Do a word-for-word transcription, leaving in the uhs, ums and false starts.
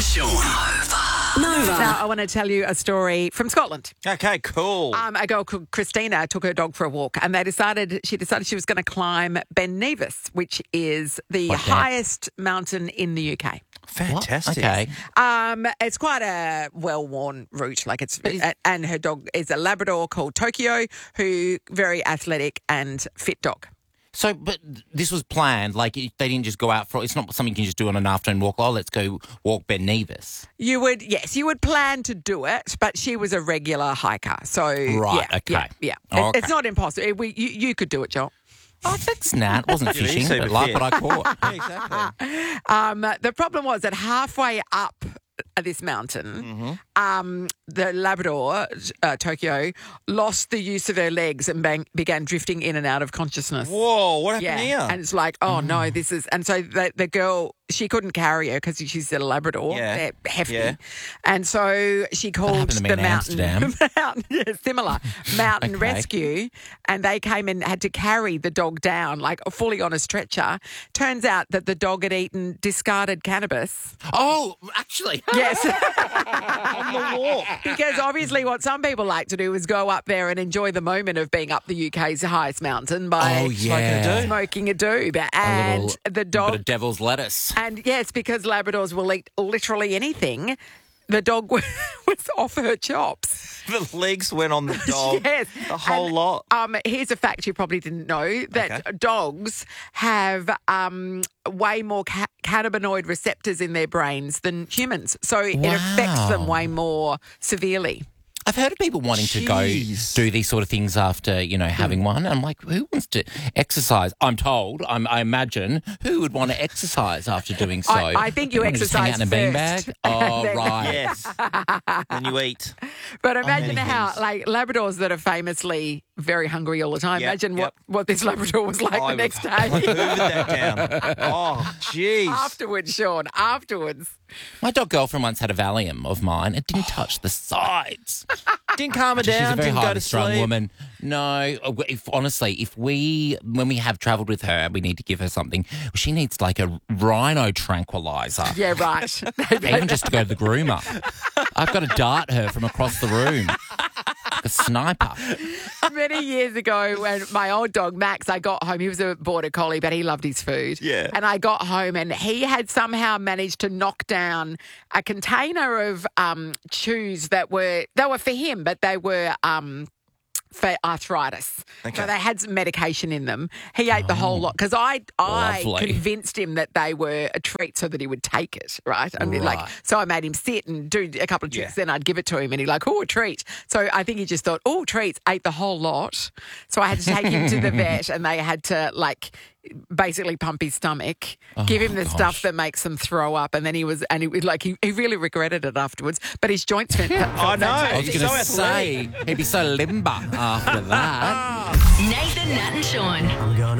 and Sean. Nova. Now, I want to tell you a story from Scotland. Okay, cool. Um, a girl called Christina took her dog for a walk, and they decided she decided she was going to climb Ben Nevis, which is the What's that? highest mountain in the U K. Fantastic. Okay. Um, it's quite a well-worn route. Like it's, and her dog is a Labrador called Tokyo, who very athletic and fit dog. So, but this was planned. Like, they didn't just go out for. It's not something you can just do on an afternoon walk. Oh, let's go walk Ben Nevis. You would, yes, you would plan to do it, but she was a regular hiker, so Right, yeah, okay. yeah, yeah. Oh, It- okay. It's not impossible. It- we, you, you could do it, Joel. Oh, thanks, Nat. Wasn't Yeah, you fishing, seem but to like fit. what I caught. Yeah, exactly. Um, the problem was that halfway up this mountain, Mm-hmm. um, the Labrador, uh, Tokyo, lost the use of her legs and bang, began drifting in and out of consciousness. Whoa, what happened Yeah, here? and it's like, oh no, this is, and so the, the girl, she couldn't carry her because she's a Labrador, Yeah. they're hefty, Yeah. and so she called happened to me the in mountain, Amsterdam. mountain yeah, similar mountain Okay. rescue, and they came and had to carry the dog down like fully on a stretcher. Turns out that the dog had eaten discarded cannabis. Oh, actually. Yes. On the walk. Because obviously what some people like to do is go up there and enjoy the moment of being up the U K's highest mountain by Oh, yeah. smoking a doob. A And little the bit dog, of devil's lettuce. and yes, because Labradors will eat literally anything, the dog was off her chops. The legs went on the dog. Yes. The whole And, lot. Um, here's a fact you probably didn't know, that Okay. dogs have um, way more ca- cannabinoid receptors in their brains than humans. So it affects them Wow. way more severely. I've heard of people wanting to Jeez. go do these sort of things after, you know, having one. I'm like, who wants to exercise? I'm told, I'm, I imagine, who would want to exercise after doing so? I- I think you wanna just hang exercise out in a first. beanbag? Oh, Then- right. Yes. Then you eat. But imagine many how, things. like, Labradors that are famously very hungry all the time. Yep, Imagine yep. what, what this Labrador was like I the next would- day. Hoovered that down. Oh, jeez. Afterwards, Sean, afterwards. My dog girlfriend once had a Valium of mine. It didn't touch the sides. Didn't calm her She's down. a very Didn't go highly to strung sleep. woman. No, if honestly, if we when we have travelled with her, we need to give her something. She needs like a rhino tranquilizer. Yeah, right. Even just to go to the groomer. I've got to dart her from across the room. Like a sniper. Many years ago, when my old dog Max, I got home. He was a border collie, but he loved his food. Yeah. And I got home, and he had somehow managed to knock down a container of um, chews that were they were for him, but they were. Um, for arthritis. Okay. So they had some medication in them. He ate the whole lot because I I Lovely. convinced him that they were a treat so that he would take it, right? I mean, like, Right. so I made him sit and do a couple of tricks, Yeah. then I'd give it to him and he'd like, oh, a treat. So I think he just thought, oh, treats, ate the whole lot. So I had to take him to the vet and they had to like basically pump his stomach, give him the gosh. stuff that makes them throw up, and then he was, and he was like, he, he really regretted it afterwards, but his joints went. I know. I was He's going to so say, he'd be so limber after that. Nathan, Nat and Sean. I'm gonna